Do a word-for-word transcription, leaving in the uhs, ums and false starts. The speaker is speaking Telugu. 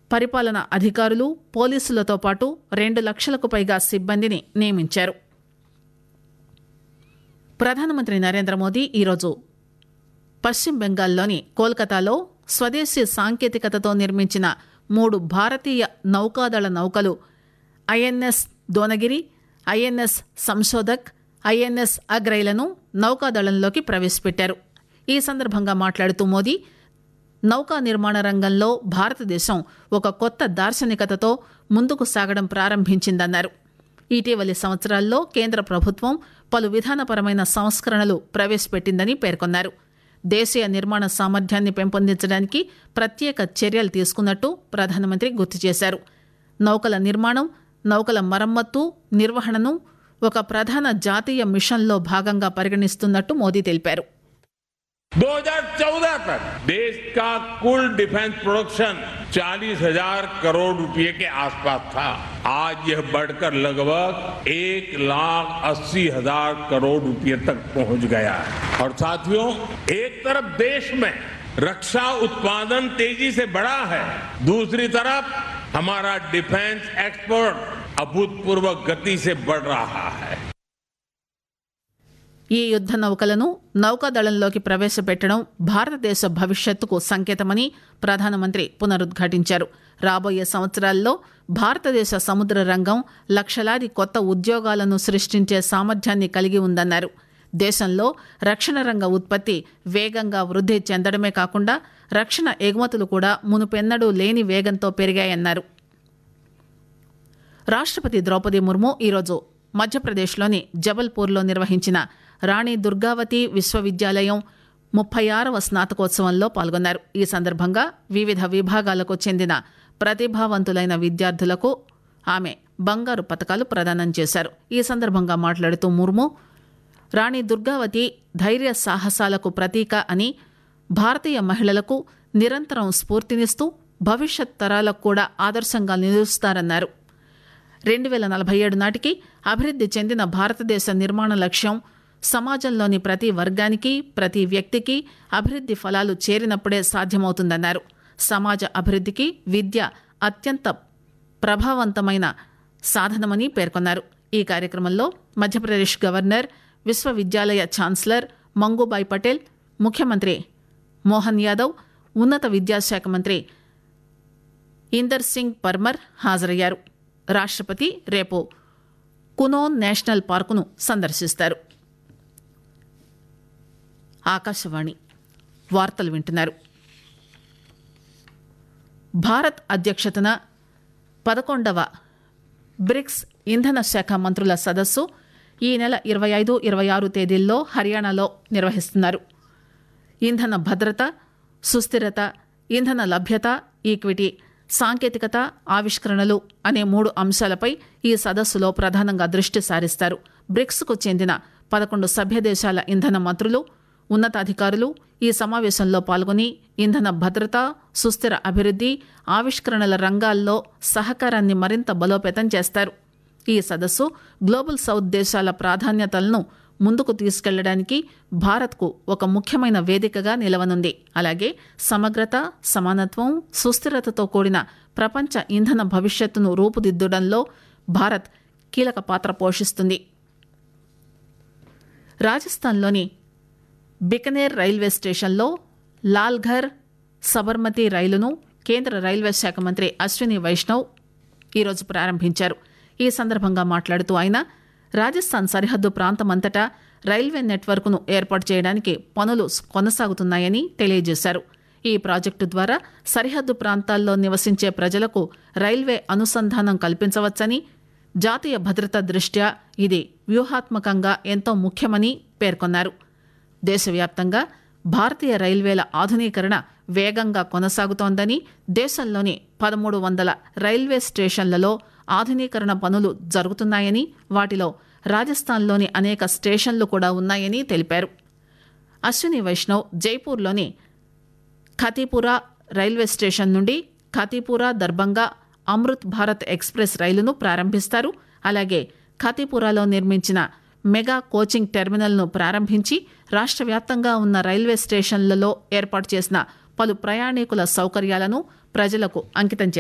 పరిపాలన అధికారులు పోలీసులతో పాటు రెండు లక్షలకు పైగా సిబ్బందిని నియమించారు. ప్రధానమంత్రి నరేంద్ర మోదీ ఈరోజు పశ్చిమ బెంగాల్లోని కోల్కతాలో స్వదేశీ సాంకేతికతతో నిర్మించిన మూడు భారతీయ నౌకాదళ నౌకలు INS Dunagiri, INS Sanshodhak, INS అగ్రైలను నౌకాదళంలోకి ప్రవేశపెట్టారు. ఈ సందర్భంగా మాట్లాడుతూ మోదీ నౌకా నిర్మాణ రంగంలో భారతదేశం ఒక కొత్త దార్శనికతతో ముందుకు సాగడం ప్రారంభించిందన్నారు. ఇటీవలి సంవత్సరాల్లో కేంద్ర ప్రభుత్వం పలు విధానపరమైన సంస్కరణలు ప్రవేశపెట్టిందని పేర్కొన్నారు. దేశీయ నిర్మాణ సామర్థ్యాన్ని పెంపొందించడానికి ప్రత్యేక చర్యలు తీసుకున్నట్టు ప్రధానమంత్రి గుర్తు చేశారు. నౌకల నిర్మాణం, నౌకల మరమ్మత్తు, నిర్వహణను ఒక ప్రధాన జాతీయ మిషన్లో భాగంగా పరిగణిస్తున్నట్టు మోదీ తెలిపారు. दो हज़ार चौदह तक देश का कुल डिफेंस प्रोडक्शन चालीस हजार करोड़ रुपए के आसपास था. आज यह बढ़कर लगभग एक लाख अस्सी हजार करोड़ रुपए तक पहुंच गया है. और साथियों, एक तरफ देश में रक्षा उत्पादन तेजी से बढ़ा है, दूसरी तरफ हमारा डिफेंस एक्सपोर्ट अभूतपूर्व गति से बढ़ रहा है. ఈ యుద్ద నౌకలను నౌకాదళంలోకి ప్రవేశపెట్టడం భారతదేశ భవిష్యత్తుకు సంకేతమని ప్రధానమంత్రి పునరుద్ఘాటించారు. రాబోయే సంవత్సరాల్లో భారతదేశ సముద్ర రంగం లక్షలాది కొత్త ఉద్యోగాలను సృష్టించే సామర్థ్యాన్ని కలిగి ఉందన్నారు. దేశంలో రక్షణ రంగ ఉత్పత్తి వేగంగా వృద్ధి చెందడమే కాకుండా రక్షణ ఎగుమతులు కూడా మునుపెన్నడూ లేని వేగంతో పెరిగాయన్నారు. రాష్ట్రపతి ద్రౌపది ముర్ము ఈరోజు మధ్యప్రదేశ్లోని జబల్పూర్లో నిర్వహించిన రాణి దుర్గావతి విశ్వవిద్యాలయం ముప్పై ఆరవ స్నాతకోత్సవంలో పాల్గొన్నారు. ఈ సందర్భంగా వివిధ విభాగాలకు చెందిన ప్రతిభావంతులైన విద్యార్థులకు ఆమె బంగారు పతకాలు ప్రదానం చేశారు. ఈ సందర్భంగా మాట్లాడుతూ ముర్ము రాణి దుర్గావతి ధైర్య సాహసాలకు ప్రతీక అని, భారతీయ మహిళలకు నిరంతరం స్ఫూర్తినిస్తూ భవిష్యత్ తరాలకు కూడా ఆదర్శంగా నిలుస్తారన్నారు. రెండు వేల నలభై ఏడు నాటికి అభివృద్ధి చెందిన భారతదేశ నిర్మాణ లక్ష్యం సమాజంలోని ప్రతి వర్గానికి, ప్రతి వ్యక్తికి అభివృద్ధి ఫలాలు చేరినప్పుడే సాధ్యమవుతుందన్నారు. సమాజ అభివృద్ధికి విద్య అత్యంత ప్రభావవంతమైన సాధనమని పేర్కొన్నారు. ఈ కార్యక్రమంలో మధ్యప్రదేశ్ గవర్నర్, విశ్వవిద్యాలయ ఛాన్సలర్ మంగూబాయ్ పటేల్, ముఖ్యమంత్రి మోహన్ యాదవ్, ఉన్నత విద్యాశాఖ మంత్రి ఇందర్ సింగ్ పర్మర్ హాజరయ్యారు. రాష్ట్రపతి రేపు కునోన్ నేషనల్ పార్కును సందర్శిస్తారు. ఆకాశవాణి వార్తలు వింటున్నారు. భారత్ అధ్యక్షతన పదకొండవ బ్రిక్స్ ఇంధన శాఖ మంత్రుల సదస్సు ఈ నెల ఇరవై ఐదు ఇరవై ఆరు తేదీల్లో హర్యానాలో నిర్వహిస్తున్నారు. ఇంధన భద్రత, సుస్థిరత, ఇంధన లభ్యత, ఈక్విటీ, సాంకేతికత, ఆవిష్కరణలు అనే మూడు అంశాలపై ఈ సదస్సులో ప్రధానంగా దృష్టి సారిస్తారు. బ్రిక్స్కు చెందిన పదకొండు సభ్య దేశాల ఇంధన మంత్రులు, ఉన్నతాధికారులు ఈ సమావేశంలో పాల్గొని ఇంధన భద్రత, సుస్థిర అభివృద్ధి, ఆవిష్కరణల రంగాల్లో సహకారాన్ని మరింత బలోపేతం చేస్తారు. ఈ సదస్సు గ్లోబల్ సౌత్ దేశాల ప్రాధాన్యతలను ముందుకు తీసుకెళ్లడానికి భారత్కు ఒక ముఖ్యమైన వేదికగా నిలవనుంది. అలాగే సమగ్రత, సమానత్వం, సుస్థిరతతో కూడిన ప్రపంచ ఇంధన భవిష్యత్తును రూపుదిద్దడంలో భారత్ కీలక పాత్ర పోషిస్తుంది. రాజస్థాన్లోని బికనేర్ రైల్వే స్టేషన్లో లాల్ఘర్ సబర్మతి రైలును కేంద్ర రైల్వే శాఖ మంత్రి అశ్విని వైష్ణవ్ ఈరోజు ప్రారంభించారు. ఈ సందర్భంగా మాట్లాడుతూ ఆయన రాజస్థాన్ సరిహద్దు ప్రాంతమంతటా రైల్వే నెట్వర్క్ను ఏర్పాటు చేయడానికి పనులు కొనసాగుతున్నాయని తెలియజేశారు. ఈ ప్రాజెక్టు ద్వారా సరిహద్దు ప్రాంతాల్లో నివసించే ప్రజలకు రైల్వే అనుసంధానం కల్పించవచ్చని, జాతీయ భద్రత దృష్ట్యా ఇది వ్యూహాత్మకంగా ఎంతో ముఖ్యమని పేర్కొన్నారు. దేశవ్యాప్తంగా భారతీయ రైల్వేల ఆధునీకరణ వేగంగా కొనసాగుతోందని, దేశంలోని పదమూడు వందల రైల్వే స్టేషన్లలో ఆధునీకరణ పనులు జరుగుతున్నాయని, వాటిలో రాజస్థాన్లోని అనేక స్టేషన్లు కూడా ఉన్నాయని తెలిపారు. అశ్విని వైష్ణవ్ జైపూర్లోని ఖతీపురా రైల్వే స్టేషన్ నుండి ఖతీపురా దర్బంగా అమృత్ భారత్ ఎక్స్ప్రెస్ రైలును ప్రారంభిస్తారు. అలాగే ఖతీపురాలో నిర్మించిన మెగా కోచింగ్ టెర్మినల్ను ప్రారంభించి రాష్ట్ర వ్యాప్తంగా ఉన్న రైల్వే స్టేషన్లలో ఏర్పాటు చేసిన పలు ప్రయాణికుల సౌకర్యాలను ప్రజలకు అంకితం చేస్తారు.